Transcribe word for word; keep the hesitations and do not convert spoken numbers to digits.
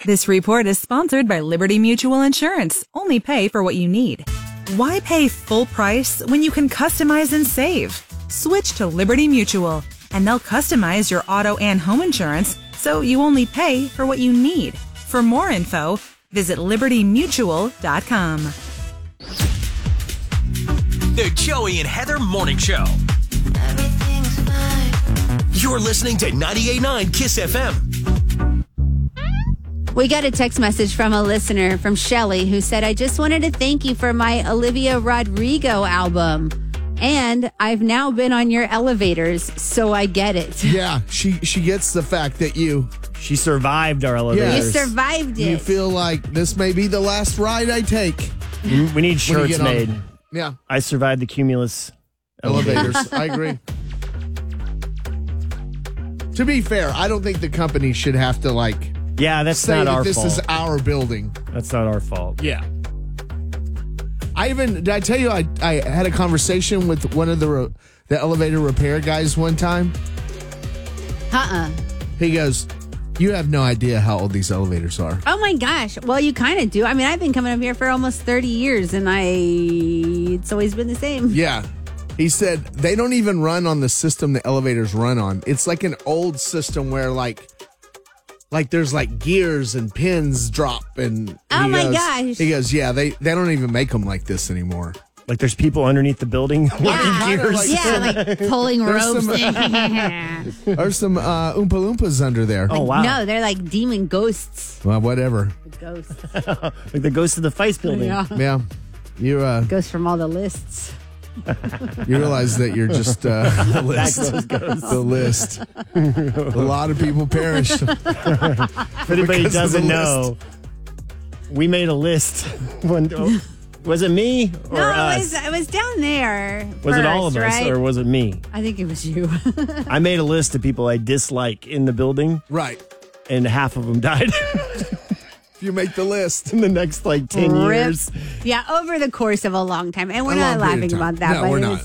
This report is sponsored by Liberty Mutual Insurance. Only pay for what you need. Why pay full price when you can customize and save? Switch to Liberty Mutual, and they'll customize your auto and home insurance so you only pay for what you need. For more info, visit liberty mutual dot com. The Joey and Heather Morning Show. Everything's fine. You're listening to ninety-eight point nine Kiss F M. We got a text message from a listener, from Shelly, who said, I just wanted to thank you for my Olivia Rodrigo album. And I've now been on your elevators, so I get it. Yeah, she she gets the fact that you She survived our You elevators. survived it. you feel like this may be the last ride I take. We we need When you shirts get on- made. Yeah, I survived the Cumulus elevators. I agree. To be fair, I don't think the company should have to like Yeah, that's say not that our this fault. is our building. That's not our fault. Yeah. I even did I tell you I, I had a conversation with one of the re- the elevator repair guys one time. Uh-uh. He goes, "You have no idea how old these elevators are." Oh, my gosh. Well, you kind of do. I mean, I've been coming up here for almost thirty years, and I it's always been the same. Yeah. He said they don't even run on the system the elevators run on. It's like an old system where like like there's like gears and pins drop and Oh he my goes- gosh. He goes, "Yeah, they they don't even make them like this anymore." Like there's people underneath the building working Yeah, Kinda gears. like- yeah, like pulling There's ropes. some- There's some uh, Oompa Loompas under there. Oh, wow. No, they're like demon ghosts. Well, whatever. Ghosts. Like the ghost of the Feist building. Yeah. Yeah. You uh Ghosts from all the lists. you realize that you're just uh, the list. The list. A lot of people perished. If anybody Because of doesn't the know, we made a list. When, oh, was it me or No, it us? was, it was down there. Was it all of first, us right? or was it me? I think it was you. I made a list of people I dislike in the building, Right. and half of them died If you make the list. in the next like ten Rip. years. Yeah, over the course of a long time. And we're A not long period of laughing time. about that. No, but we're it not. was